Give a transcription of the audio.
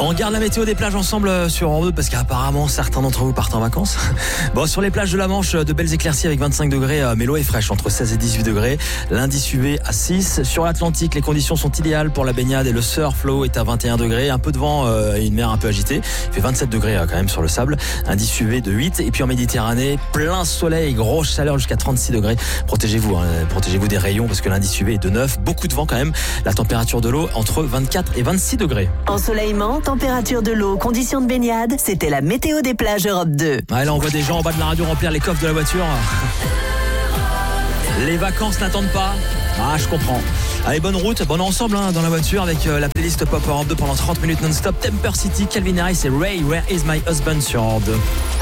On regarde la météo des plages ensemble sur Europe 2 parce qu'apparemment certains d'entre vous partent en vacances. Bon, sur les plages de la Manche, de belles éclaircies avec 25 degrés, mais l'eau est fraîche entre 16 et 18 degrés. L'indice UV à 6. Sur l'Atlantique, les conditions sont idéales pour la baignade et le surf. L'eau est à 21 degrés, un peu de vent et une mer un peu agitée. Il fait 27 degrés quand même sur le sable. Indice UV de 8. Et puis en Méditerranée, plein soleil, grosse chaleur jusqu'à 36 degrés. Protégez-vous des rayons parce que l'indice UV est de 9. Beaucoup de vent quand même. La température de l'eau entre 24 et 26 degrés. Ensoleillement, température de l'eau, conditions de baignade, c'était la météo des plages Europe 2. Ouais, là on voit des gens en bas de la radio remplir les coffres de la voiture. Les vacances n'attendent pas. Ah, je comprends. Allez, bonne route, bon ensemble dans la voiture avec la playlist Pop Europe 2 pendant 30 minutes non-stop. Temper City, Calvin Harris et Ray, Where is my husband sur Europe 2.